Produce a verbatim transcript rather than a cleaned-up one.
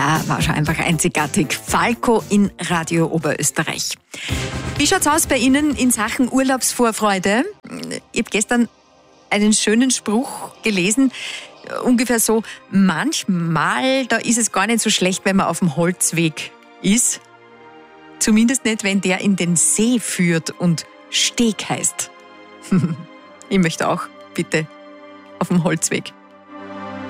Er war schon einfach einzigartig. Falco in Radio Oberösterreich. Wie schaut's aus bei Ihnen in Sachen Urlaubsvorfreude? Ich habe gestern einen schönen Spruch gelesen, ungefähr so: Manchmal, da ist es gar nicht so schlecht, wenn man auf dem Holzweg ist. Zumindest nicht, wenn der in den See führt und Steg heißt. Ich möchte auch bitte auf dem Holzweg.